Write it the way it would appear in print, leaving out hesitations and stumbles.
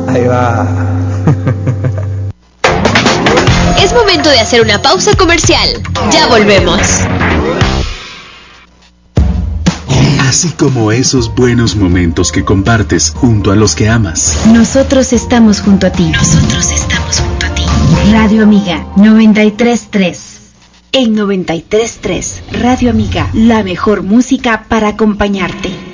Ahí va. Es momento de hacer una pausa comercial. Ya volvemos. Así como esos buenos momentos que compartes junto a los que amas. Nosotros estamos junto a ti. Nosotros estamos junto a ti. Radio Amiga 93.3. En 93.3, Radio Amiga, la mejor música para acompañarte.